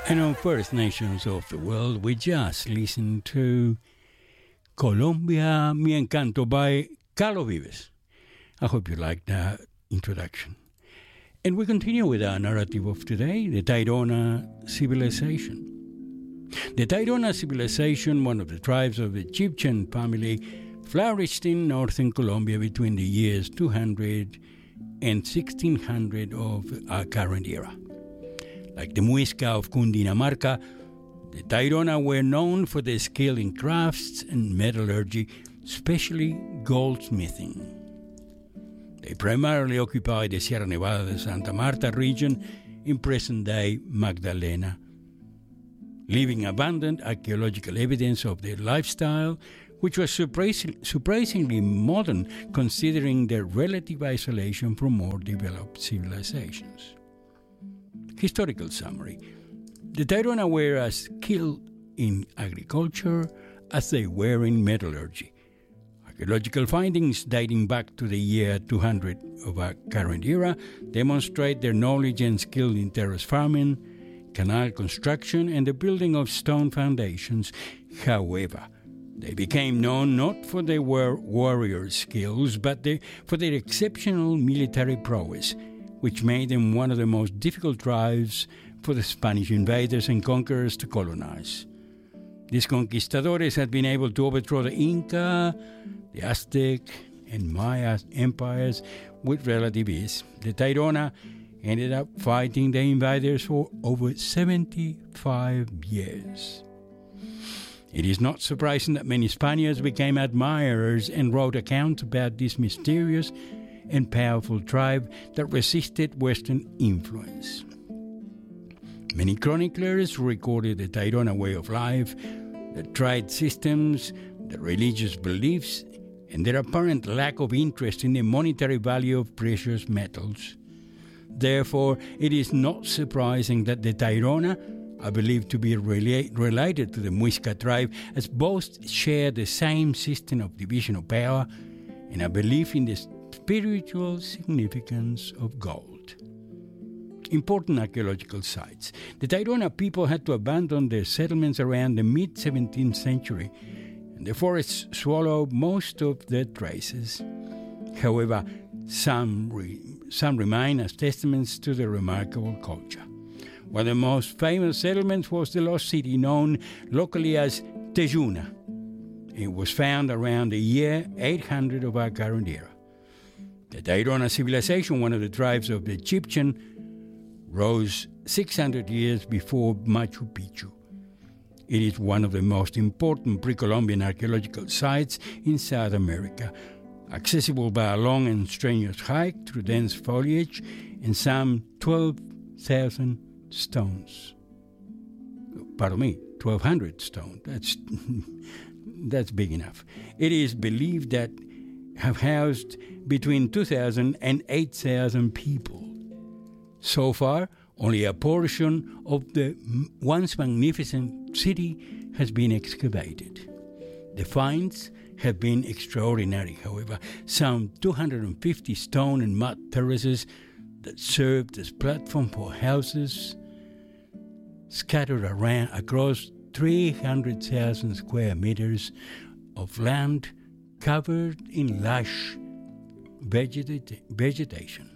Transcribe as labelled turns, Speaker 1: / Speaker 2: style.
Speaker 1: And on First Nations of the World, we just listened to Colombia, Mi Encanto by Carlos Vives. I hope you liked that introduction. And we continue with our narrative of today, the Tairona civilization. The Tairona civilization, one of the tribes of the Chibchen family, flourished in northern Colombia between the years 200 and 1600 of our current era. Like the Muisca of Cundinamarca, the Tairona were known for their skill in crafts and metallurgy, especially goldsmithing. They primarily occupied the Sierra Nevada de Santa Marta region in present-day Magdalena, leaving abundant archaeological evidence of their lifestyle, which was surprisingly modern considering their relative isolation from more developed civilizations. Historical summary. The Tairona were as skilled in agriculture as they were in metallurgy. Archaeological findings dating back to the year 200 of our current era demonstrate their knowledge and skill in terrace farming, canal construction, and the building of stone foundations. However, they became known not for their warrior skills, but for their exceptional military prowess, which made them one of the most difficult tribes for the Spanish invaders and conquerors to colonize. These conquistadores had been able to overthrow the Inca, the Aztec, and Maya empires with relative ease. The Tairona ended up fighting the invaders for over 75 years. It is not surprising that many Spaniards became admirers and wrote accounts about this mysterious and powerful tribe that resisted Western influence. Many chroniclers recorded the Tairona way of life, the trade systems, the religious beliefs, and their apparent lack of interest in the monetary value of precious metals. Therefore, it is not surprising that the Tairona are believed to be related to the Muisca tribe, as both share the same system of division of power and a belief in the spiritual significance of gold. Important archaeological sites. The Tairona people had to abandon their settlements around the mid-17th century, and the forests swallowed most of their traces. However, some remain as testaments to the remarkable culture. One of the most famous settlements was the lost city known locally as Tejuna. It was found around the year 800 of our current era. The Tairona civilization, one of the tribes of the Chibchen, rose 600 years before Machu Picchu. It is one of the most important pre-Columbian archaeological sites in South America, accessible by a long and strenuous hike through dense foliage and some 12,000 stones. Pardon me, 1,200 stones. That's big enough. It is believed that have housed between 2,000 and 8,000 people. So far, only a portion of the once magnificent city has been excavated. The finds have been extraordinary, however. Some 250 stone and mud terraces that served as platform for houses scattered across 300,000 square meters of land covered in lush vegetation.